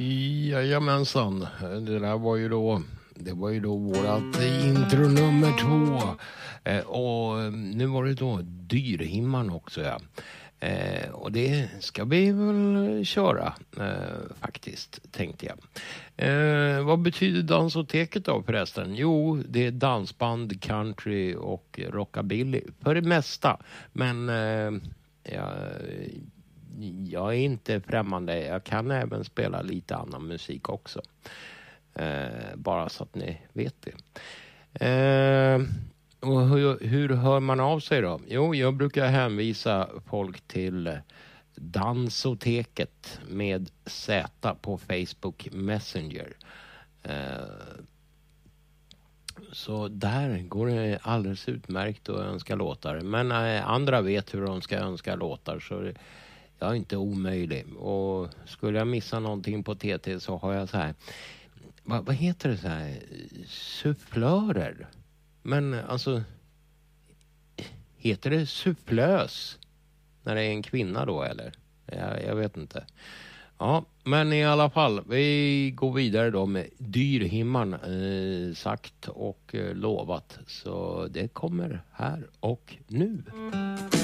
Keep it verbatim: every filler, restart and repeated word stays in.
Jajamensan, det där var ju då det var ju då vårat intro nummer två. Eh, och nu var det då Dyrhimman också, ja. Eh, och det ska vi väl köra eh, faktiskt, tänkte jag. Eh, vad betyder dansoteket då förresten? Jo, det är dansband, country och rockabilly för det mesta. Men eh, jag, jag är inte främmande. Jag kan även spela lite annan musik också. Eh, bara så att ni vet det. Eh, och hur, hur hör man av sig då? Jo, jag brukar hänvisa folk till Dansoteket med Z på Facebook Messenger. Eh, så där går det alldeles utmärkt att önska låtar. Men eh, andra vet hur de ska önska låtar, så det, jag är inte omöjlig. Och skulle jag missa någonting på T T så har jag så här... Vad, vad heter det så här? Sufflörer. Men alltså, heter det sufflös när det är en kvinna då, eller? Jag, jag vet inte. Ja, men i alla fall, vi går vidare då med Dyrhimman, eh, sagt och eh, lovat. Så det kommer här och nu.